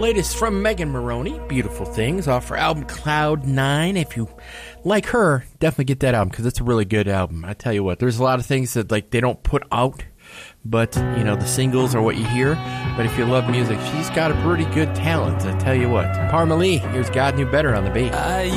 latest from Megan Moroney, Beautiful Things, off her album Cloud 9. If you like her, definitely get that album because it's a really good album. I tell you what, there's a lot of things that like they don't put out, but you know the singles are what you hear. But if you love music, she's got a pretty good talent. I tell you what. Parmalee, here's God Knew Better on the beat. I